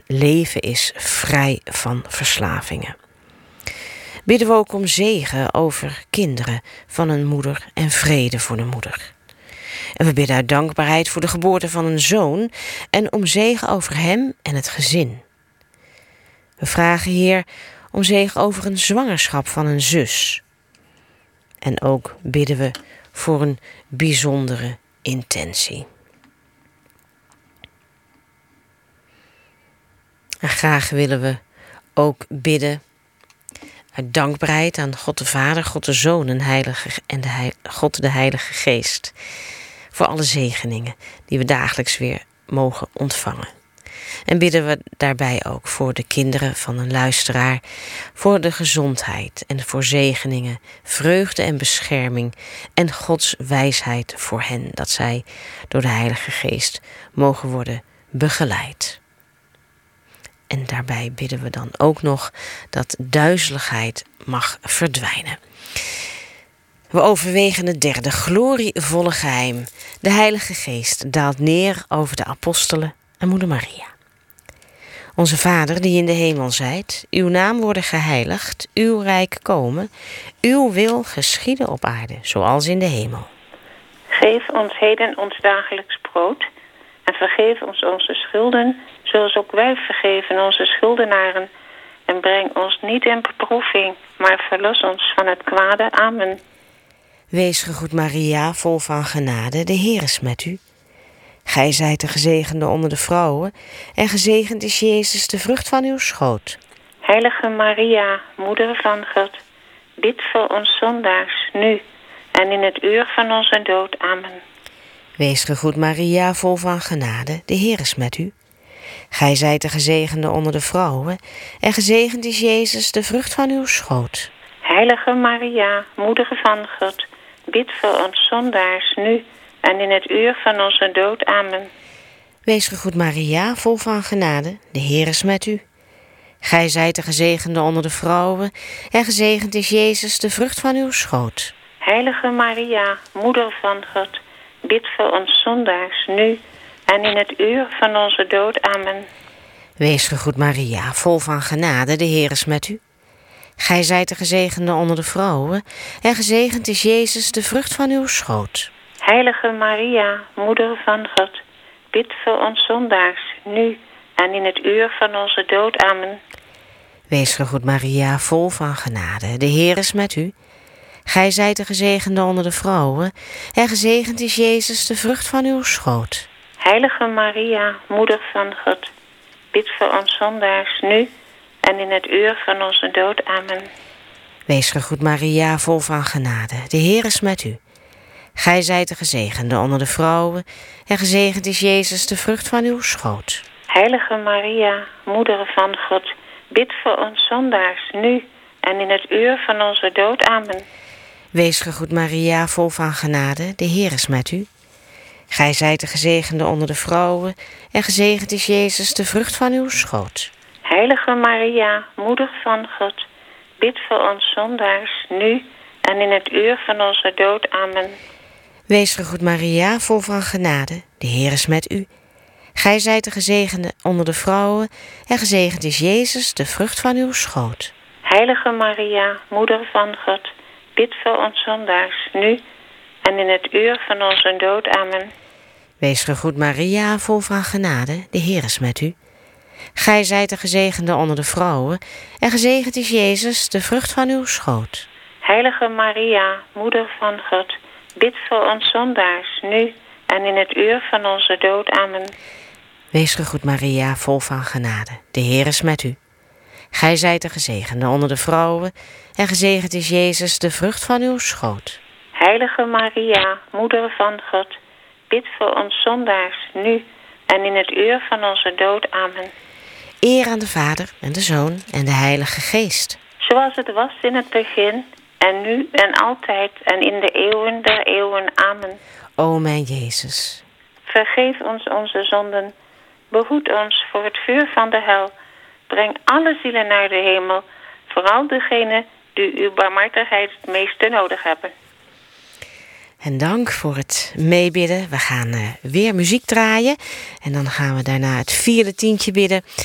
leven is vrij van verslavingen. Bidden we ook om zegen over kinderen van een moeder en vrede voor de moeder. En we bidden uit dankbaarheid voor de geboorte van een zoon en om zegen over hem en het gezin. We vragen, Heer, om zegen over een zwangerschap van een zus. En ook bidden we voor een bijzondere intentie. En graag willen we ook bidden uit dankbaarheid aan God de Vader, God de Zoon en God de Heilige Geest. Voor alle zegeningen die we dagelijks weer mogen ontvangen. En bidden we daarbij ook voor de kinderen van een luisteraar, voor de gezondheid en voor zegeningen, vreugde en bescherming en Gods wijsheid voor hen, dat zij door de Heilige Geest mogen worden begeleid. En daarbij bidden we dan ook nog dat duizeligheid mag verdwijnen. We overwegen het derde glorievolle geheim. De Heilige Geest daalt neer over de apostelen en moeder Maria. Onze Vader die in de hemel zijt, uw naam worden geheiligd, uw rijk komen, uw wil geschieden op aarde, zoals in de hemel. Geef ons heden ons dagelijks brood en vergeef ons onze schulden, zoals ook wij vergeven onze schuldenaren. En breng ons niet in beproeving, maar verlos ons van het kwade. Amen. Wees gegroet Maria, vol van genade, de Heer is met u. Gij zijt de gezegende onder de vrouwen, en gezegend is Jezus, de vrucht van uw schoot. Heilige Maria, moeder van God, bid voor ons zondaars, nu en in het uur van onze dood. Amen. Wees gegroet Maria, vol van genade, de Heer is met u. Gij zijt de gezegende onder de vrouwen, en gezegend is Jezus, de vrucht van uw schoot. Heilige Maria, moeder van God, bid voor ons zondaars, nu en in het uur van onze dood. Amen. Wees gegroet Maria, vol van genade, de Heer is met u. Gij zijt de gezegende onder de vrouwen, en gezegend is Jezus, de vrucht van uw schoot. Heilige Maria, moeder van God, bid voor ons zondaars, nu en in het uur van onze dood. Amen. Wees gegroet Maria, vol van genade, de Heer is met u. Gij zijt de gezegende onder de vrouwen, en gezegend is Jezus, de vrucht van uw schoot. Heilige Maria, moeder van God, bid voor ons zondaars, nu en in het uur van onze dood. Amen. Wees gegroet Maria, vol van genade, de Heer is met u. Gij zijt de gezegende onder de vrouwen, en gezegend is Jezus, de vrucht van uw schoot. Heilige Maria, moeder van God, bid voor ons zondaars, nu en in het uur van onze dood. Amen. Wees gegroet Maria, vol van genade, de Heer is met u. Gij zijt de gezegende onder de vrouwen, en gezegend is Jezus, de vrucht van uw schoot. Heilige Maria, moeder van God, bid voor ons zondaars, nu en in het uur van onze dood. Amen. Wees gegroet Maria, vol van genade, de Heer is met u. Gij zijt de gezegende onder de vrouwen, en gezegend is Jezus, de vrucht van uw schoot. Heilige Maria, moeder van God, bid voor ons zondaars, nu en in het uur van onze dood. Amen. Wees gegroet Maria, vol van genade, de Heer is met u. Gij zijt de gezegende onder de vrouwen, en gezegend is Jezus, de vrucht van uw schoot. Heilige Maria, moeder van God, bid voor ons zondaars, nu en in het uur van onze dood. Amen. Wees gegroet Maria, vol van genade, de Heer is met u. Gij zijt de gezegende onder de vrouwen, en gezegend is Jezus, de vrucht van uw schoot. Heilige Maria, moeder van God, bid voor ons zondaars, nu en in het uur van onze dood. Amen. Wees gegroet Maria, vol van genade, de Heer is met u. Gij zijt de gezegende onder de vrouwen, en gezegend is Jezus, de vrucht van uw schoot. Heilige Maria, moeder van God, bid voor ons zondaars, nu en in het uur van onze dood. Amen. Eer aan de Vader en de Zoon en de Heilige Geest. Zoals het was in het begin, en nu en altijd en in de eeuwen der eeuwen. Amen. O mijn Jezus. Vergeef ons onze zonden, behoed ons voor het vuur van de hel. Breng alle zielen naar de hemel, vooral degenen die uw barmhartigheid het meeste nodig hebben. En dank voor het meebidden. We gaan weer muziek draaien. En dan gaan we daarna het vierde tientje bidden.